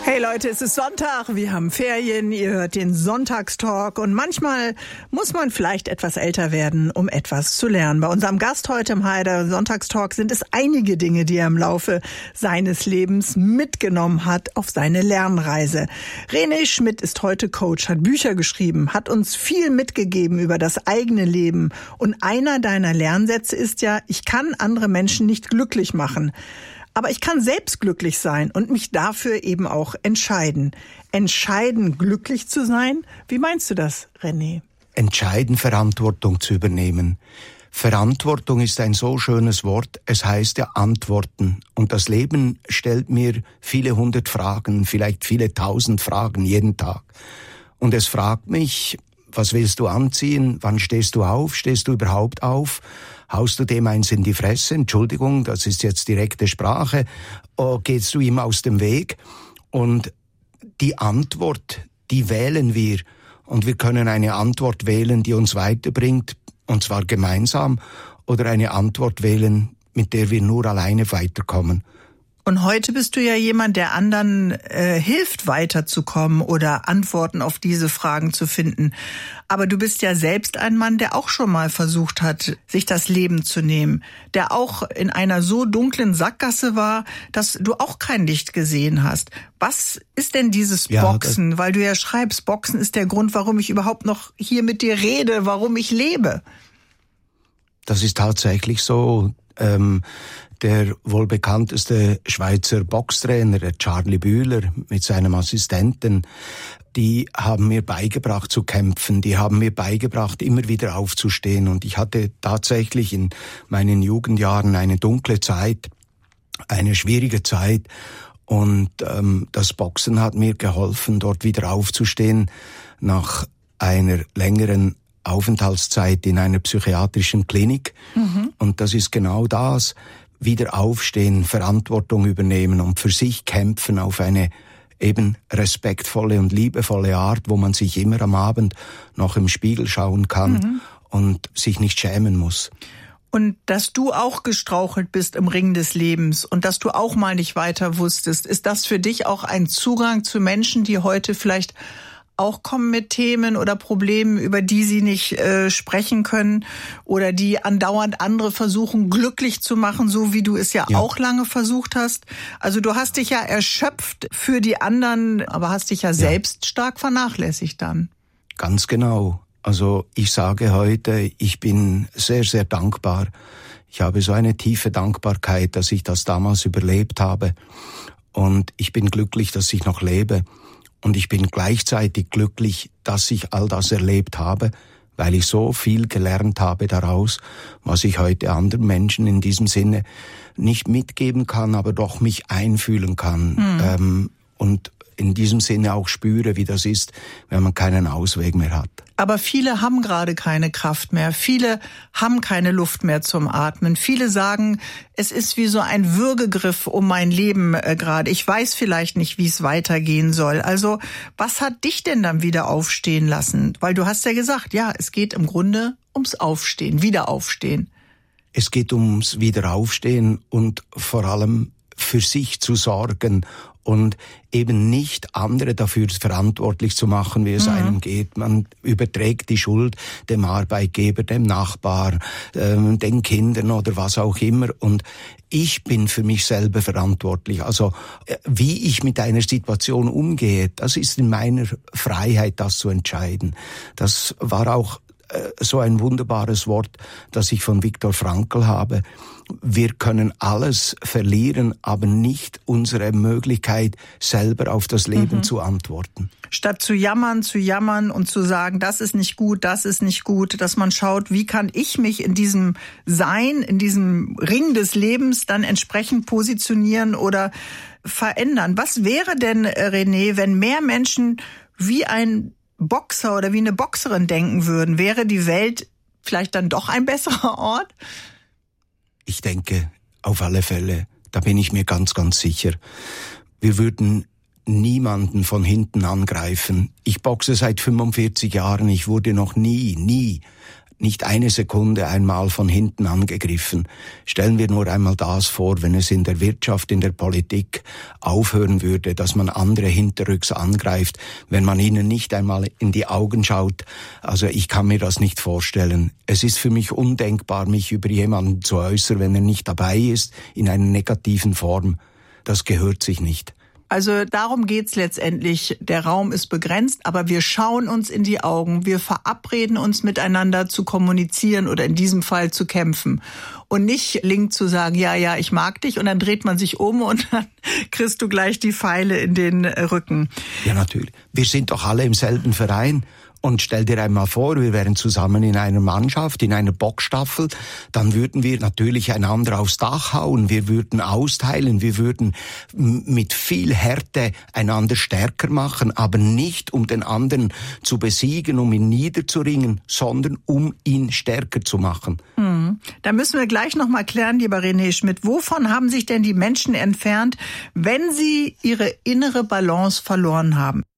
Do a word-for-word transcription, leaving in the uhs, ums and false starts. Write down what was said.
Hey Leute, es ist Sonntag, wir haben Ferien, ihr hört den Sonntagstalk und manchmal muss man vielleicht etwas älter werden, um etwas zu lernen. Bei unserem Gast heute im Haider Sonntagstalk sind es einige Dinge, die er im Laufe seines Lebens mitgenommen hat auf seine Lernreise. René Schmidt ist heute Coach, hat Bücher geschrieben, hat uns viel mitgegeben über das eigene Leben und einer deiner Lernsätze ist ja, ich kann andere Menschen nicht glücklich machen. Aber ich kann selbst glücklich sein und mich dafür eben auch entscheiden. Entscheiden, glücklich zu sein? Wie meinst du das, René? Entscheiden, Verantwortung zu übernehmen. Verantwortung ist ein so schönes Wort. Es heißt ja antworten. Und das Leben stellt mir viele hundert Fragen, vielleicht viele tausend Fragen jeden Tag. Und es fragt mich, was willst du anziehen? Wann stehst du auf? Stehst du überhaupt auf? Haust du dem eins in die Fresse? Entschuldigung, das ist jetzt direkte Sprache. Oh, gehst du ihm aus dem Weg? Und die Antwort, die wählen wir. Und wir können eine Antwort wählen, die uns weiterbringt, und zwar gemeinsam, oder eine Antwort wählen, mit der wir nur alleine weiterkommen. Und heute bist du ja jemand, der anderen äh, hilft, weiterzukommen oder Antworten auf diese Fragen zu finden. Aber du bist ja selbst ein Mann, der auch schon mal versucht hat, sich das Leben zu nehmen. Der auch in einer so dunklen Sackgasse war, dass du auch kein Licht gesehen hast. Was ist denn dieses ja, Boxen? Weil du ja schreibst, Boxen ist der Grund, warum ich überhaupt noch hier mit dir rede, warum ich lebe. Das ist tatsächlich so. Ähm Der wohl bekannteste Schweizer Boxtrainer, der Charlie Bühler, mit seinem Assistenten, die haben mir beigebracht zu kämpfen, die haben mir beigebracht, immer wieder aufzustehen. Und ich hatte tatsächlich in meinen Jugendjahren eine dunkle Zeit, eine schwierige Zeit. Und ähm, das Boxen hat mir geholfen, dort wieder aufzustehen, nach einer längeren Aufenthaltszeit in einer psychiatrischen Klinik. Mhm. Und das ist genau das. Wieder aufstehen, Verantwortung übernehmen und für sich kämpfen auf eine eben respektvolle und liebevolle Art, wo man sich immer am Abend noch im Spiegel schauen kann mhm. und sich nicht schämen muss. Und dass du auch gestrauchelt bist im Ring des Lebens und dass du auch mal nicht weiter wusstest, ist das für dich auch ein Zugang zu Menschen, die heute vielleicht auch kommen mit Themen oder Problemen, über die sie nicht äh, sprechen können oder die andauernd andere versuchen, glücklich zu machen, so wie du es ja, ja auch lange versucht hast. Also du hast dich ja erschöpft für die anderen, aber hast dich ja, ja selbst stark vernachlässigt dann. Ganz genau. Also ich sage heute, ich bin sehr, sehr dankbar. Ich habe so eine tiefe Dankbarkeit, dass ich das damals überlebt habe. Und ich bin glücklich, dass ich noch lebe. Und ich bin gleichzeitig glücklich, dass ich all das erlebt habe, weil ich so viel gelernt habe daraus, was ich heute anderen Menschen in diesem Sinne nicht mitgeben kann, aber doch mich einfühlen kann. Hm. Ähm, und in diesem Sinne auch spüre, wie das ist, wenn man keinen Ausweg mehr hat. Aber viele haben gerade keine Kraft mehr. Viele haben keine Luft mehr zum Atmen. Viele sagen, es ist wie so ein Würgegriff um mein Leben äh, gerade. Ich weiß vielleicht nicht, wie es weitergehen soll. Also, was hat dich denn dann wieder aufstehen lassen? Weil du hast ja gesagt, ja, es geht im Grunde ums Aufstehen, Wiederaufstehen. Es geht ums Wiederaufstehen und vor allem für sich zu sorgen und eben nicht andere dafür verantwortlich zu machen, wie es mhm. einem geht. Man überträgt die Schuld dem Arbeitgeber, dem Nachbar, ähm, den Kindern oder was auch immer. Und ich bin für mich selber verantwortlich. Also äh, wie ich mit einer Situation umgehe, das ist in meiner Freiheit, das zu entscheiden. Das war auch äh, so ein wunderbares Wort, das ich von Viktor Frankl habe. Wir können alles verlieren, aber nicht unsere Möglichkeit, selber auf das Leben mhm. zu antworten. Statt zu jammern, zu jammern und zu sagen, das ist nicht gut, das ist nicht gut, dass man schaut, wie kann ich mich in diesem Sein, in diesem Ring des Lebens dann entsprechend positionieren oder verändern. Was wäre denn, René, wenn mehr Menschen wie ein Boxer oder wie eine Boxerin denken würden? Wäre die Welt vielleicht dann doch ein besserer Ort? Ich denke, auf alle Fälle, da bin ich mir ganz, ganz sicher. Wir würden niemanden von hinten angreifen. Ich boxe seit fünfundvierzig Jahren, ich wurde noch nie, nie nicht eine Sekunde einmal von hinten angegriffen. Stellen wir nur einmal das vor, wenn es in der Wirtschaft, in der Politik aufhören würde, dass man andere hinterrücks angreift, wenn man ihnen nicht einmal in die Augen schaut. Also ich kann mir das nicht vorstellen. Es ist für mich undenkbar, mich über jemanden zu äußern, wenn er nicht dabei ist, in einer negativen Form. Das gehört sich nicht. Also darum geht's letztendlich. Der Raum ist begrenzt, aber wir schauen uns in die Augen. Wir verabreden uns miteinander zu kommunizieren oder in diesem Fall zu kämpfen. Und nicht link zu sagen, ja, ja, ich mag dich, und dann dreht man sich um und dann kriegst du gleich die Pfeile in den Rücken. Ja, natürlich. Wir sind doch alle im selben Verein. Und stell dir einmal vor, wir wären zusammen in einer Mannschaft, in einer Boxstaffel, dann würden wir natürlich einander aufs Dach hauen, wir würden austeilen, wir würden mit viel Härte einander stärker machen, aber nicht um den anderen zu besiegen, um ihn niederzuringen, sondern um ihn stärker zu machen. Hm. Da müssen wir gleich noch mal klären, lieber René Schmidt, wovon haben sich denn die Menschen entfernt, wenn sie ihre innere Balance verloren haben?